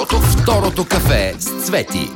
Второто кафе с Цвети.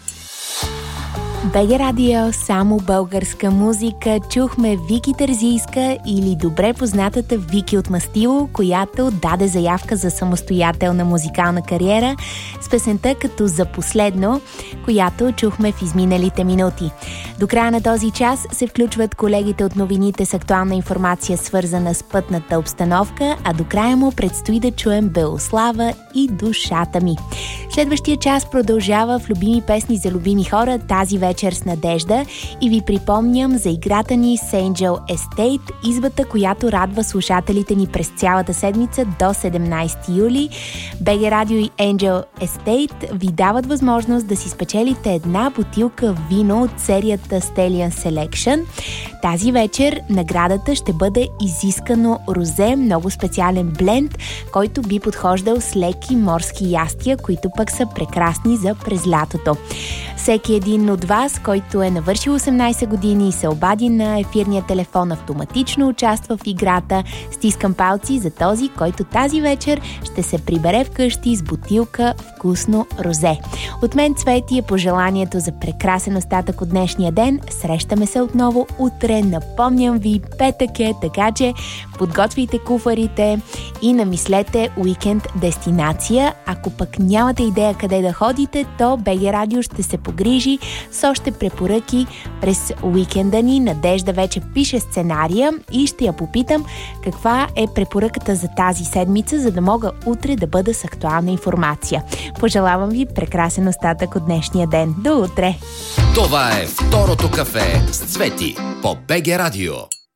БГ Радио, само българска музика. Чухме Вики Терзийска или добре познатата Вики от Мастило, която даде заявка за самостоятелна музикална кариера с песента като За последно, която чухме в изминалите минути. До края на този час се включват колегите от новините с актуална информация, свързана с пътната обстановка, а до края му предстои да чуем Белослава и Душата ми. Следващия час продължава в любими песни за любими хора, тази вечер с Надежда, и ви припомням за играта ни с Angel Estate, избата, която радва слушателите ни през цялата седмица до 17 юли. БГ Радио и Angel Estate ви дават възможност да си спечелите една бутилка вино от серията Stallion Selection. Тази вечер наградата ще бъде изискано розе, много специален бленд, който би подхождал с леки морски ястия, които пък са прекрасни за през лятото. Всеки един от вас, който е навършил 18 години и се обади на ефирния телефон, автоматично участва в играта. Стискам палци за този, който тази вечер ще се прибере вкъщи с бутилка вкусно розе. От мен, Цвети, е пожеланието за прекрасен остатък от днешния ден. Срещаме се отново утре. Напомням ви, петък е, така че подготвите куфарите и намислете уикенд дестинация. Ако пък нямате идея къде да ходите, то БГ Радио ще се погрижи с още препоръки през уикенда ни. Надежда вече пише сценария и ще я попитам каква е препоръката за тази седмица, за да мога утре да бъда с актуална информация. Пожелавам ви прекрасен остатък от днешния ден. До утре! Това е Второто кафе с Цвети по БГ Радио.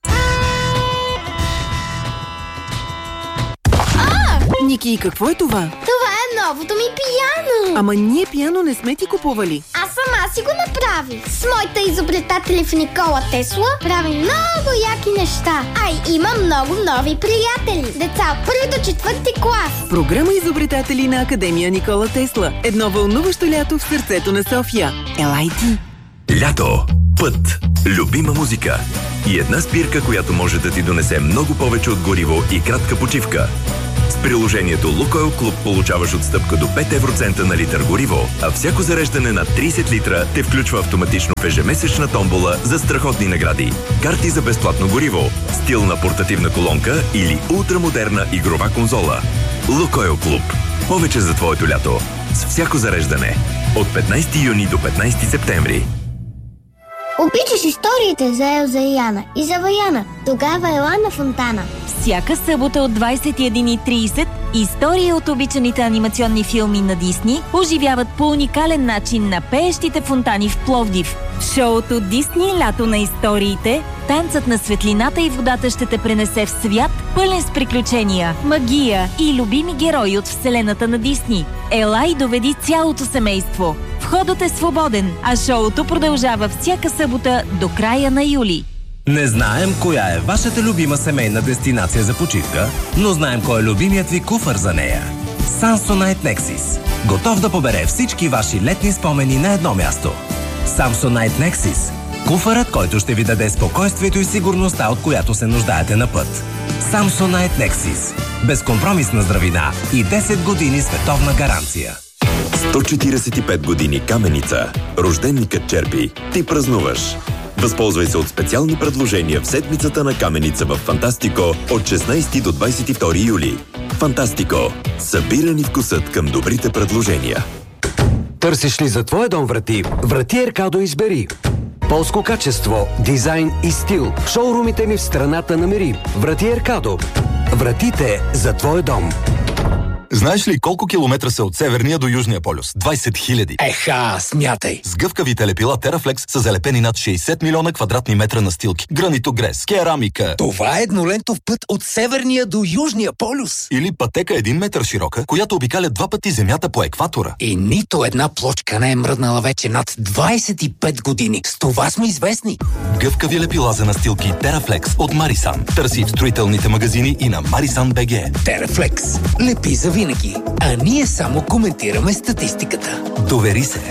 Ники, какво е това? Това е новото ми пиано. Ама ние пиано не сме ти купували. Аз сама си го направих. С моите изобретатели в Никола Тесла правим много яки неща. А има много нови приятели. Деца от 1 до 4 клас. Програма изобретатели на Академия Никола Тесла. Едно вълнуващо лято в сърцето на София. Елай ти! Лято, път, любима музика и една спирка, която може да ти донесе много повече от гориво и кратка почивка. С приложението Лукойл Клуб получаваш отстъпка до 5 евроцента на литър гориво, а всяко зареждане на 30 литра те включва автоматично в ежемесечна томбола за страхотни награди. Карти за безплатно гориво, стилна портативна колонка или ултрамодерна игрова конзола. Лукойл Клуб. Повече за твоето лято. С всяко зареждане. От 15 юни до 15 септември. Обичаш историите за Елза и Яна и за Ваяна. Тогава ела на Фонтана. Всяка събота от 21:30 истории от обичаните анимационни филми на Дисни оживяват по уникален начин на пеещите фонтани в Пловдив. В шоуто Дисни Лято на историите, танцът на светлината и водата ще те пренесе в свят, пълен с приключения, магия и любими герои от вселената на Дисни. Ела и доведи цялото семейство. Входът е свободен, а шоуто продължава всяка събота до края на юли. Не знаем коя е вашата любима семейна дестинация за почивка, но знаем кой е любимият ви куфар за нея. Samsonite Nexus. Готов да побере всички ваши летни спомени на едно място. Samsonite Nexus. Куфарът, който ще ви даде спокойствието и сигурността, от която се нуждаете на път. Samsonite Nexus. Безкомпромисна здравина и 10 години световна гаранция. 145 години Каменица. Рожденникът черпи. Ти празнуваш. Възползвай се от специални предложения в седмицата на Каменица в Фантастико от 16 до 22 юли. Фантастико. Събирани вкусът към добрите предложения. Търсиш ли за твоя дом врати? Врати Еркадо избери. Полско качество, дизайн и стил. В шоурумите ни в страната намери. Врати Еркадо. Вратите за твой дом. Знаеш ли колко километра са от Северния до Южния полюс? 20 000. Еха, смятай! С гъвкавите лепила TerraFlex са залепени над 60 милиона квадратни метра настилки. Гранитогрес, керамика. Това е еднолентов път от Северния до Южния полюс. Или пътека 1 метър широка, която обикаля 2 пъти Земята по екватора. И нито една плочка не е мръднала вече над 25 години. С това сме известни. Гъвкави лепила за настилки TerraFlex от Marisan. Търси в строителните магазини и на Marisan BG. TerraFlex. Лепи за винаги. А ние само коментираме статистиката. Довери се.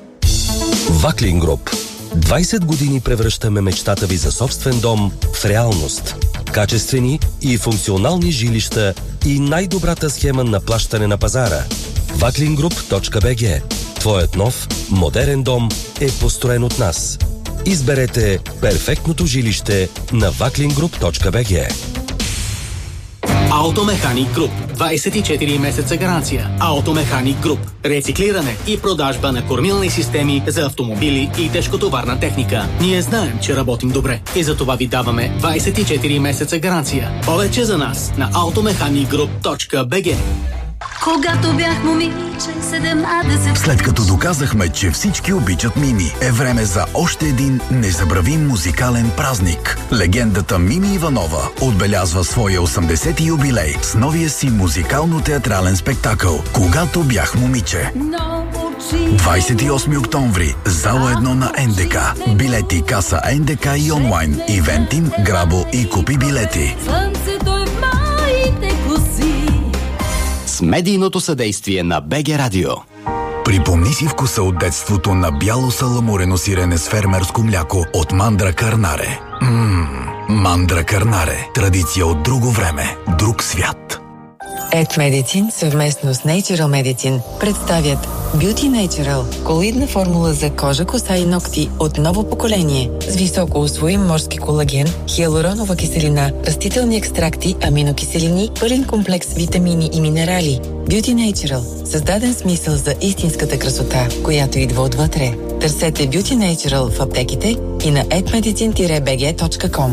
Ваклин Груп. 20 години превръщаме мечтата ви за собствен дом в реалност. Качествени и функционални жилища и най-добрата схема на плащане на пазара. wacklingroup.bg. Твоят нов, модерен дом е построен от нас. Изберете перфектното жилище на wacklingroup.bg. Автомеханик Груп. 24 месеца гаранция. Автомеханик Груп. Рециклиране и продажба на кормилни системи за автомобили и тежкотоварна техника. Ние знаем, че работим добре и за това ви даваме 24 месеца гаранция. Повече за нас на automechanicgroup.bg. Когато бях момиче 17. След като доказахме, че всички обичат Мими, е време за още един незабравим музикален празник. Легендата Мими Иванова отбелязва своя 80-ти юбилей с новия си музикално-театрален спектакъл «Когато бях момиче». 28 октомври, зала 1 на НДК. Билети каса НДК и онлайн. Ивентим, Грабо и купи билети. С медийното съдействие на БГ Радио. Припомни си вкуса от детството на бяло саламурено сирене с фермерско мляко от Мандра Карнаре. Мандра Карнаре. Традиция от друго време, друг свят. Ed Medicine съвместно с Natural Medicine представят Beauty Natural – колоидна формула за кожа, коса и ногти от ново поколение с високо усвоим морски колаген, хиалуронова киселина, растителни екстракти, аминокиселини, пълен комплекс витамини и минерали. Beauty Natural – създаден смисъл за истинската красота, която идва отвътре. Търсете Beauty Natural в аптеките и на edmedicine-bg.com.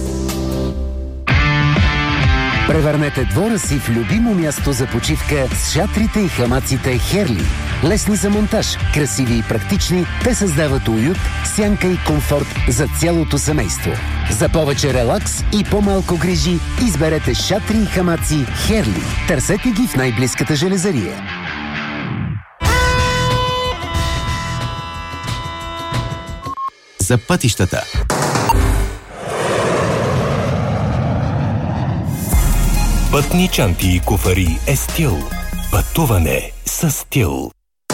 Превърнете двора си в любимо място за почивка с шатрите и хамаците Херли. Лесни за монтаж, красиви и практични, те създават уют, сянка и комфорт за цялото семейство. За повече релакс и по-малко грижи, изберете шатри и хамаци Херли. Търсете ги в най-близката железария. За пътищата. Пътни чанти и куфари е стил. Пътуване с стил.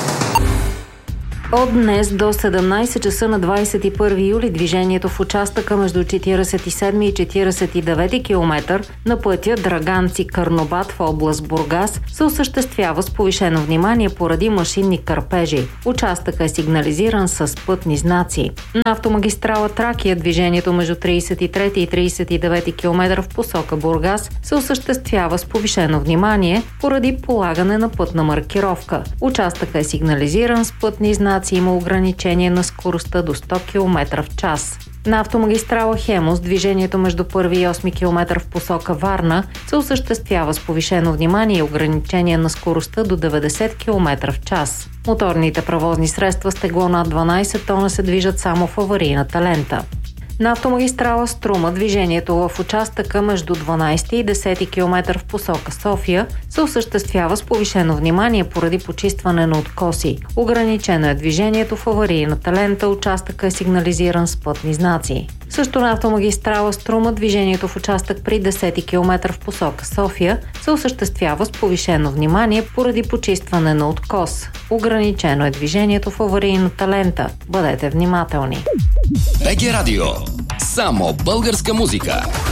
От днес до 17 часа на 21 юли движението в участъка между 47 и 49 км на пътя Драганци-Карнобат в област Бургас се осъществява с повишено внимание поради машинни кърпежи. Участъкът е сигнализиран с пътни знаци. На автомагистрала Тракия движението между 33 и 39 км в посока Бургас се осъществява с повишено внимание поради полагане на пътна маркировка. Участъкът е сигнализиран с пътни знаци. Има ограничение на скоростта до 100 км в час. На автомагистрала Хемус движението между 1 и 8 км в посока Варна се осъществява с повишено внимание и ограничение на скоростта до 90 км в час. Моторните превозни средства с тегло над 12 тона се движат само в аварийната лента. На автомагистрала Струма движението в участъка между 12 и 10 км в посока София се осъществява с повишено внимание поради почистване на откоси. Ограничено е движението в аварийната лента, участъка е сигнализиран с пътни знаци. Също на автомагистрала Струма движението в участък при 10 км в посока София се осъществява с повишено внимание поради почистване на откос. Ограничено е движението в аварийната лента. Бъдете внимателни. БГ Радио. Само българска музика.